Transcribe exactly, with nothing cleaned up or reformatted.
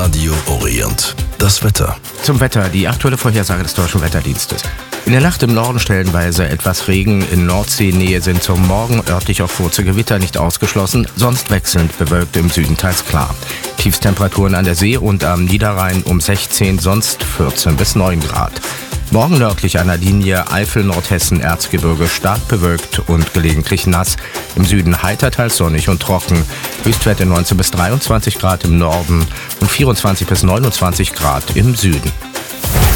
Radio Orient. Das Wetter. Zum Wetter, die aktuelle Vorhersage des Deutschen Wetterdienstes. In der Nacht im Norden stellenweise etwas Regen, in Nordseenähe sind zum Morgen örtlich auch kurze Gewitter nicht ausgeschlossen, sonst wechselnd bewölkt, im Süden teils klar. Tiefstemperaturen an der See und am Niederrhein um sechzehn, sonst vierzehn bis neun Grad. Morgen nördlich einer Linie Eifel, Nordhessen, Erzgebirge stark bewölkt und gelegentlich nass. Im Süden heiter, teils sonnig und trocken. Höchstwerte neunzehn bis dreiundzwanzig Grad im Norden und vierundzwanzig bis neunundzwanzig Grad im Süden.